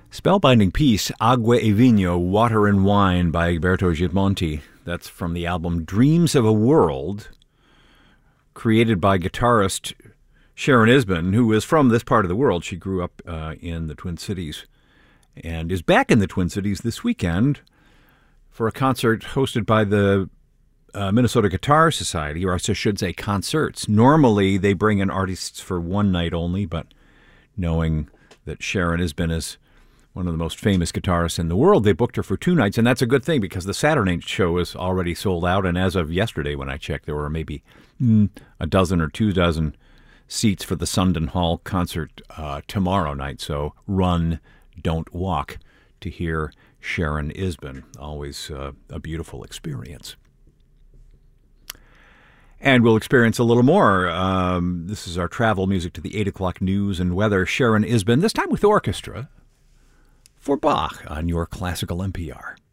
Spellbinding Piece, Agua e Vino, Water and Wine by Egberto Gismonti. That's from the album Dreams of a World, created by guitarist Sharon Isbin, who is from this part of the world. She grew up in the Twin Cities and is back in the Twin Cities this weekend for a concert hosted by the Minnesota Guitar Society, or I should say concerts. Normally, they bring in artists for one night only, but knowing that Sharon Isbin is one of the most famous guitarists in the world, they booked her for 2 nights, and that's a good thing because the Saturday night show is already sold out, and as of yesterday when I checked, there were maybe a dozen or 2 dozen seats for the Sundon Hall concert tomorrow night, so run, don't walk to hear Sharon Isbin. Always a beautiful experience. And we'll experience a little more. This is our travel music to the 8 o'clock news and weather. Sharon Isbin, this time with orchestra, for Bach on your Classical NPR.